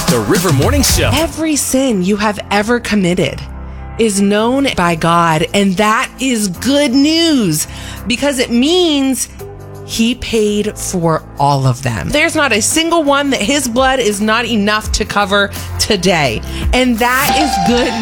The River Morning Show. Every sin you have ever committed is known by God, and that is good news because it means He paid for all of them. There's not a single one that His blood is not enough to cover today, and that is good